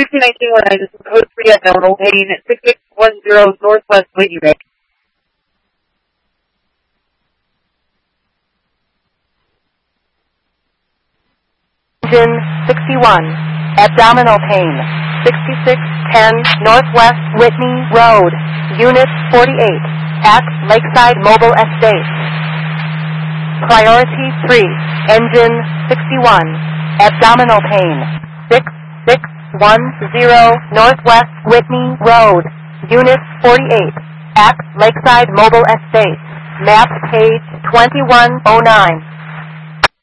21919, this is code 3 unknown, heading 6610 Northwest Whitney Bay. Engine 61, abdominal pain, 6610 Northwest Whitney Road, Unit 48, at Lakeside Mobile Estate. Priority 3, engine 61, abdominal pain, 6610 Northwest Whitney Road, Unit 48, at Lakeside Mobile Estate. Map page 2109.